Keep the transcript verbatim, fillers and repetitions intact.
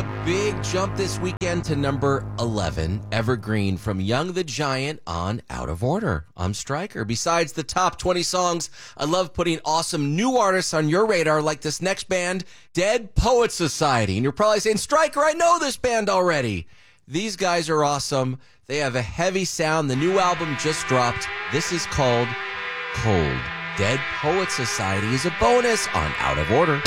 Big jump this weekend to number eleven, Evergreen from Young the Giant on Out of Order. I'm Stryker. Besides the top twenty songs, I love putting awesome new artists on your radar like this next band, Dead Poets Society. And you're probably saying, Stryker, I know this band already. These guys are awesome. They have a heavy sound. The new album just dropped. This is called Cold. Dead Poets Society is a bonus on Out of Order.